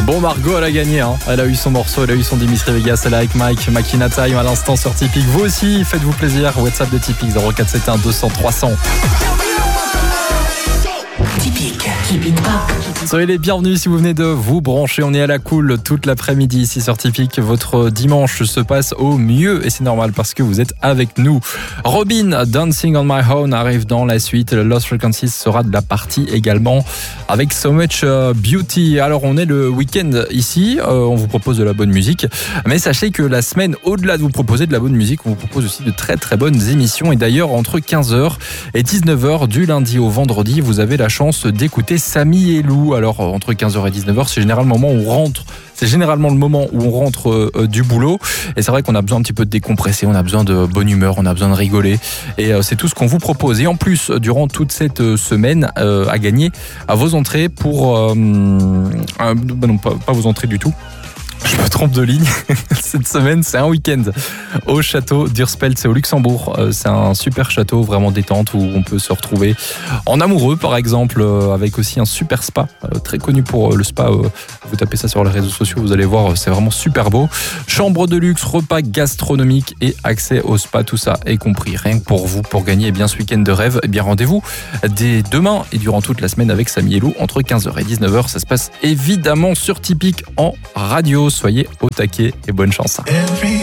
Bon, Margot, elle a gagné, hein. Elle a eu son morceau, elle a eu son Dimitri Vegas, elle est avec Mike, Makina Time à l'instant sur Tipeee. Vous aussi, faites-vous plaisir. WhatsApp de Tipeee 0471 200 300. Tipeee. Soyez les bienvenus si vous venez de vous brancher. On est à la cool toute l'après-midi ici sur Tipeee. Votre dimanche se passe au mieux et c'est normal parce que vous êtes avec nous. Robin, Dancing on My Own arrive dans la suite. Lost Frequencies sera de la partie également avec So Much Beauty. Alors on est le week-end ici. On vous propose de la bonne musique. Mais sachez que la semaine, au-delà de vous proposer de la bonne musique, on vous propose aussi de très très bonnes émissions. Et d'ailleurs, entre 15h et 19h du lundi au vendredi, vous avez la chance d'écouter Samy et Lou. Alors entre 15h et 19h, c'est généralement le moment où on rentre. C'est généralement le moment où on rentre du boulot. Et c'est vrai qu'on a besoin un petit peu de décompresser, on a besoin de bonne humeur, on a besoin de rigoler. Et c'est tout ce qu'on vous propose. Et en plus, durant toute cette semaine, à gagner à vos entrées pour... non, pas vos entrées du tout. Je me trompe de ligne. Cette semaine, c'est un week-end au château d'Urspelt, c'est au Luxembourg. C'est un super château, vraiment détente, où on peut se retrouver en amoureux, par exemple, avec aussi un super spa, très connu pour le spa. Vous tapez ça sur les réseaux sociaux, vous allez voir, c'est vraiment super beau. Chambre de luxe, repas gastronomiques et accès au spa, tout ça est compris. Rien que pour vous, pour gagner bien ce week-end de rêve, bien rendez-vous dès demain et durant toute la semaine avec Samy et Lou entre 15h et 19h. Ça se passe évidemment sur Tipeee en radio. Soyez au taquet et bonne chance.